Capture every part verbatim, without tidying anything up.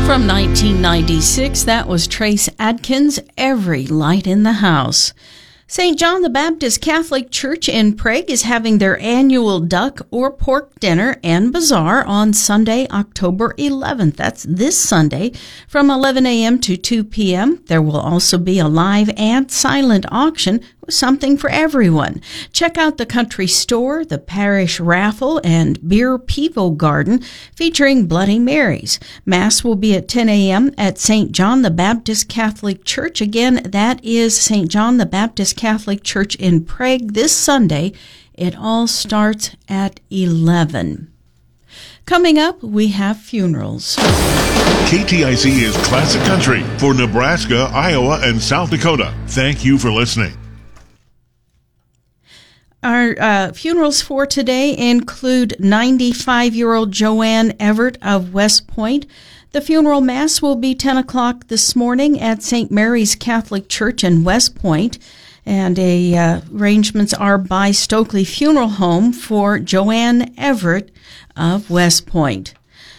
From nineteen ninety-six, that was Trace Adkins, Every Light in the House. Saint John the Baptist Catholic Church in Prague is having their annual duck or pork dinner and bazaar on Sunday, October eleventh. That's this Sunday from eleven a.m. to two p.m. There will also be a live and silent auction with something for everyone. Check out the country store, the parish raffle, and beer Pivo garden featuring Bloody Marys. Mass will be at ten a.m. at Saint John the Baptist Catholic Church. Again, that is Saint John the Baptist Catholic Church in Prague this Sunday. It all starts at eleven. Coming up, we have funerals. K T I C is Classic Country for Nebraska, Iowa, and South Dakota. Thank you for listening. Our uh, funerals for today include ninety-five-year-old Joanne Everett of West Point. The funeral mass will be ten o'clock this morning at Saint Mary's Catholic Church in West Point. And a, uh, arrangements are by Stokely Funeral Home for Joanne Everett of West Point.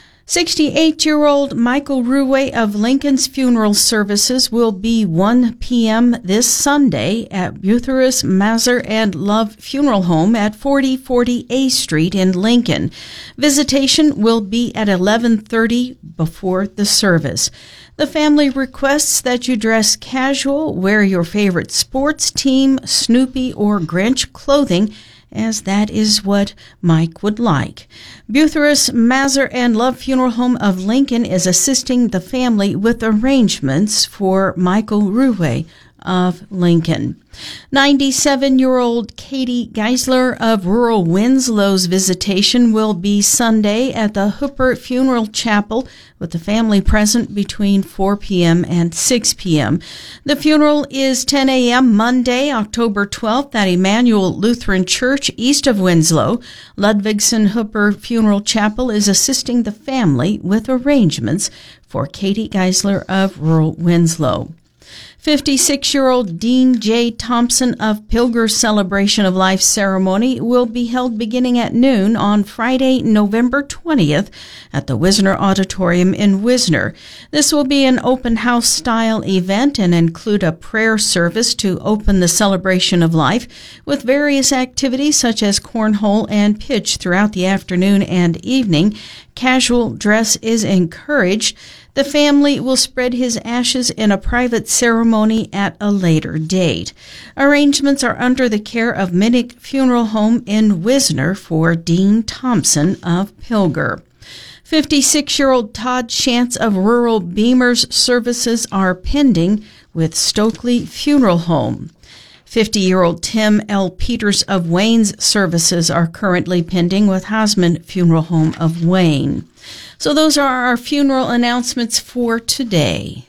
sixty-eight-year-old Michael Ruwe of Lincoln's funeral services will be one p.m. this Sunday at Buthurus, Mazur, and Love Funeral Home at forty forty A Street in Lincoln. Visitation will be at eleven thirty before the service. The family requests that you dress casual, wear your favorite sports team, Snoopy, or Grinch clothing, as that is what Mike would like. Buthurus, Mazur, and Love Funeral Home of Lincoln is assisting the family with arrangements for Michael Ruwe of Lincoln. ninety-seven-year-old Katie Geisler of rural Winslow's visitation will be Sunday at the Hooper Funeral Chapel with the family present between four p.m. and six p.m. The funeral is ten a.m. Monday, October twelfth at Emmanuel Lutheran Church east of Winslow. Ludvigsen Hooper Funeral Chapel is assisting the family with arrangements for Katie Geisler of rural Winslow. fifty-six-year-old Dean J. Thompson of Pilger Celebration of Life ceremony will be held beginning at noon on Friday, November twentieth at the Wisner Auditorium in Wisner. This will be an open house style event and include a prayer service to open the celebration of life with various activities such as cornhole and pitch throughout the afternoon and evening. Casual dress is encouraged. The family will spread his ashes in a private ceremony at a later date. Arrangements are under the care of Minnick Funeral Home in Wisner for Dean Thompson of Pilger. fifty-six-year-old Todd Shantz of rural Beamers services are pending with Stokely Funeral Home. fifty-year-old Tim L. Peters of Wayne's services are currently pending with Hosman Funeral Home of Wayne. So those are our funeral announcements for today.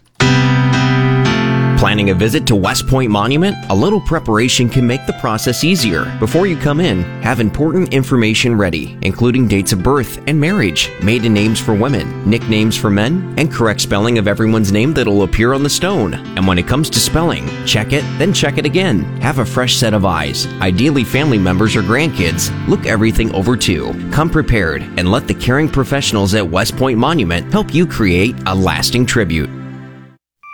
Planning a visit to West Point Monument? A little preparation can make the process easier. Before you come in, have important information ready, including dates of birth and marriage, maiden names for women, nicknames for men, and correct spelling of everyone's name that'll appear on the stone. And when it comes to spelling, check it, then check it again. Have a fresh set of eyes. Ideally family members or grandkids. Look everything over too. Come prepared and let the caring professionals at West Point Monument help you create a lasting tribute.